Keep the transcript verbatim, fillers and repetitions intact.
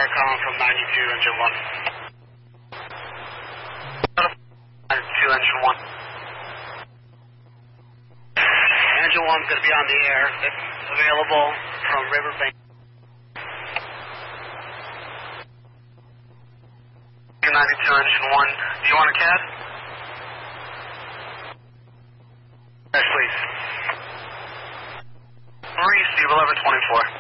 calling from ninety-two, engine one. ninety-two, engine one. Engine one's going to be on the air. It's available from Riverbank. ninety-two, engine one. Do you want a C A D? Yes, please. Marie, Steve, eleven twenty-four.